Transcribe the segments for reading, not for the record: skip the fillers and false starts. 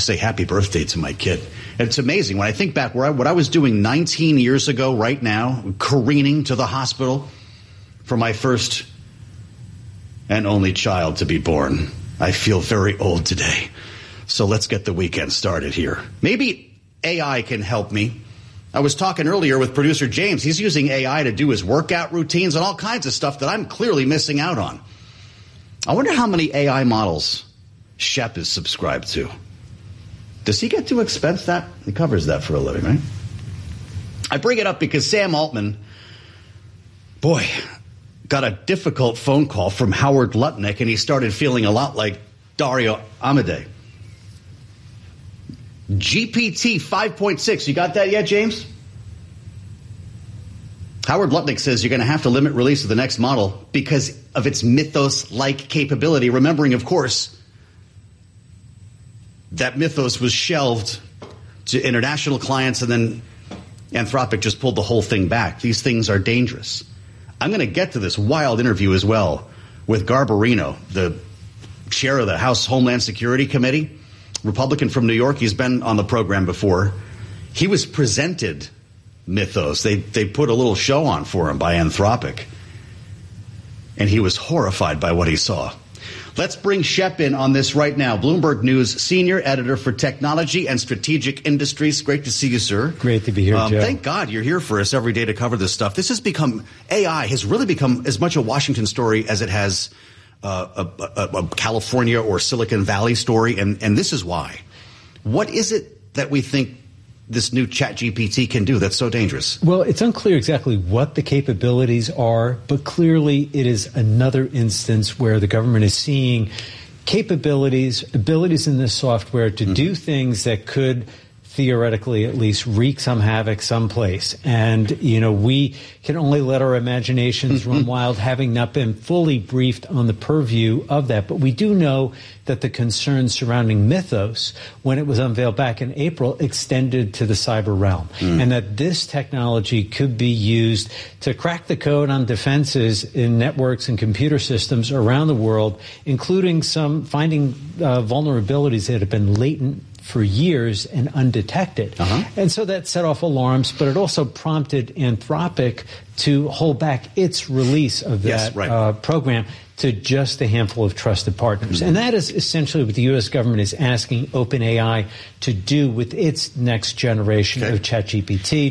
say happy birthday to my kid. And it's amazing when I think back what I was doing 19 years ago right now, careening to the hospital for my first and only child to be born. I feel very old today. So let's get the weekend started here. Maybe AI can help me. I was talking earlier with producer James. He's using AI to do his workout routines and all kinds of stuff that I'm clearly missing out on. I wonder how many AI models Shep is subscribed to. Does he get to expense that? He covers that for a living, right? I bring it up because Sam Altman, boy, got a difficult phone call from Howard Lutnick, and he started feeling a lot like Dario Amodei. GPT 5.6. You got that yet, James? Howard Lutnick says you're going to have to limit release of the next model because of its Mythos-like capability. Remembering, of course, that Mythos was shelved to international clients and then Anthropic just pulled the whole thing back. These things are dangerous. I'm going to get to this wild interview as well with Garbarino, the chair of the House Homeland Security Committee, Republican from New York. He's been on the program before. He was presented Mythos. They put a little show on for him by Anthropic, and he was horrified by what he saw. Let's bring Shep in on this right now. Bloomberg News senior editor for technology and strategic industries. Great to see you, sir. Great to be here, Joe. Thank God you're here for us every day to cover this stuff. This has become, AI has really become as much a Washington story as it has a California or Silicon Valley story, and this is why. What is it that we think this new ChatGPT can do that's so dangerous? Well, it's unclear exactly what the capabilities are, but clearly it is another instance where the government is seeing abilities in this software to do things that could theoretically at least wreak some havoc someplace. And, we can only let our imaginations run wild, having not been fully briefed on the purview of that. But we do know that the concerns surrounding Mythos, when it was unveiled back in April, extended to the cyber realm. And that this technology could be used to crack the code on defenses in networks and computer systems around the world, including some finding vulnerabilities that have been latent for years and undetected. And so that set off alarms, but it also prompted Anthropic to hold back its release of that program to just a handful of trusted partners. And that is essentially what the U.S. government is asking OpenAI to do with its next generation of ChatGPT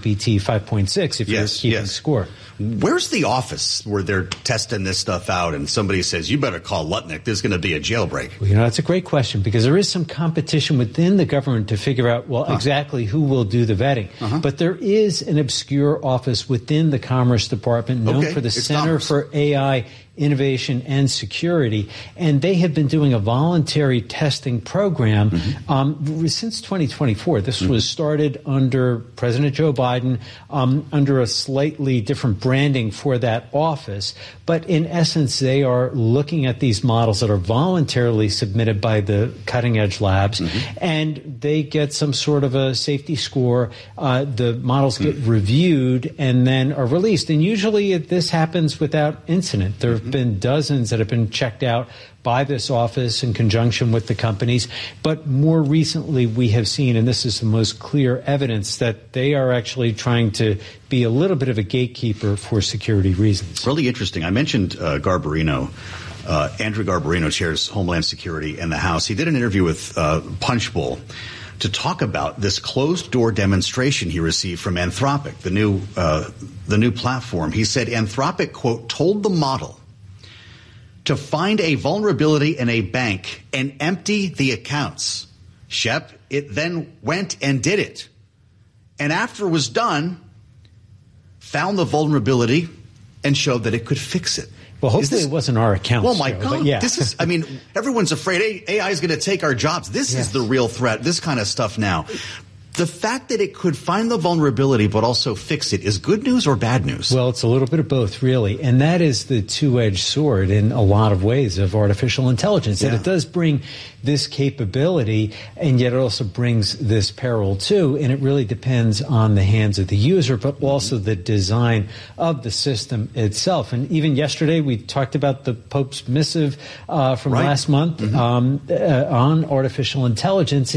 5.6, if you're keeping score. Where's the office where they're testing this stuff out and somebody says, you better call Lutnick, there's going to be a jailbreak? Well, that's a great question, because there is some competition within the government to figure out, exactly who will do the vetting. But there is an obscure office within the Commerce Department known for the Center for AI Innovation and Security, and they have been doing a voluntary testing program since 2024. This was started under President Joe Biden, under a slightly different branding for that office. But in essence, they are looking at these models that are voluntarily submitted by the cutting-edge labs, and they get some sort of a safety score. The models get reviewed and then are released. And usually this happens without incident. There have been dozens that have been checked out by this office in conjunction with the companies. But more recently, we have seen, and this is the most clear evidence, that they are actually trying to be a little bit of a gatekeeper for security reasons. Really interesting. I mentioned Garbarino. Andrew Garbarino chairs Homeland Security in the House. He did an interview with Punchbowl to talk about this closed-door demonstration he received from Anthropic, the new platform. He said Anthropic, quote, told the model to find a vulnerability in a bank and empty the accounts. Shep, it then went and did it. And after it was done, found the vulnerability and showed that it could fix it. Well, hopefully it wasn't our accounts. Well, my God. This is, everyone's afraid AI is going to take our jobs. This is the real threat, this kind of stuff now. The fact that it could find the vulnerability but also fix it is good news or bad news? Well, it's a little bit of both, really. And that is the two-edged sword in a lot of ways of artificial intelligence. That it does bring this capability, and yet it also brings this peril, too. And it really depends on the hands of the user, but also the design of the system itself. And even yesterday, we talked about the Pope's missive from last month on artificial intelligence.